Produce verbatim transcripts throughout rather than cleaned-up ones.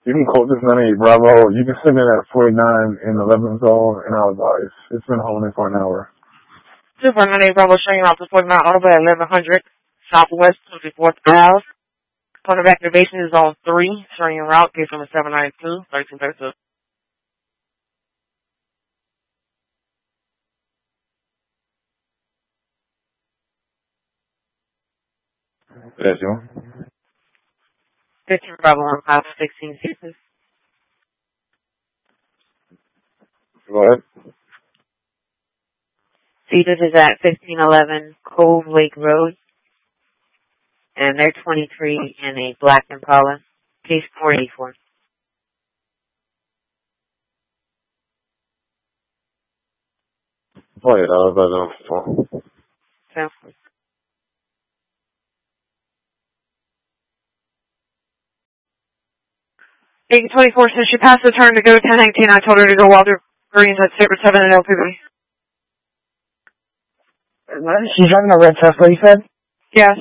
You can quote this ninety-eight Bravo. You can send it at forty-nine in the eleventh zone, and I'll advise. It's been holding for an hour. Super ninety-eight Bravo, showing off the forty-nine Autobahn at eleven hundred Southwest twenty-fourth Ave. Point of activation is on three, showing your route, gate from seven ninety-two, thirteen thirty-two. Yes, you. fifteen Bravo on five sixteen Cetus. Go ahead. Cetus is at fifteen eleven Cove Lake Road. And they're twenty-three in a black Impala. Case four eighty-four. Oh, yeah, that was before. So, eight twenty-four, since she passed the turn to go ten nineteen, I told her to go Walter Greens at Saber seven and L P B. She's driving a red Tesla, you said? Yes.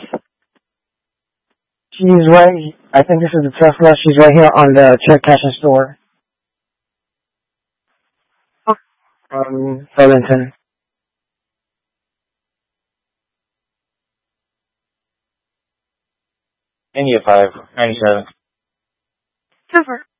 She's right, I think this is the Tesla. She's right here on the check cash and store. Oh. Um, Burlington. India five ninety-seven. Super.